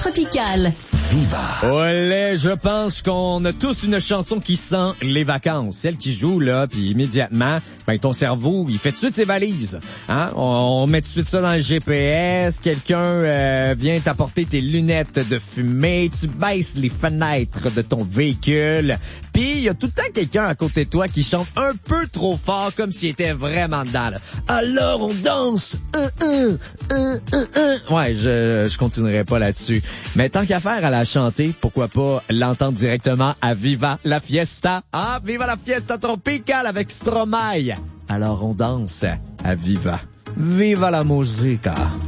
tropicale. Viva. Olé, je pense qu'on a tous une chanson qui sent les vacances. Celle qui joue, là, puis immédiatement, ben, ton cerveau, il fait tout de suite ses valises. Hein? On met tout de suite ça dans le GPS, quelqu'un vient t'apporter tes lunettes de fumée, tu baisses les fenêtres de ton véhicule, puis il y a tout le temps quelqu'un à côté de toi qui chante un peu trop fort, comme s'il était vraiment dedans, là. Alors on danse! Ouais, je continuerai pas là-dessus. Mais tant qu'à faire à la chanter, pourquoi pas l'entendre directement à Viva la Fiesta? Ah, Viva la Fiesta Tropicale avec Stromae. Alors on danse à Viva. Viva la musica!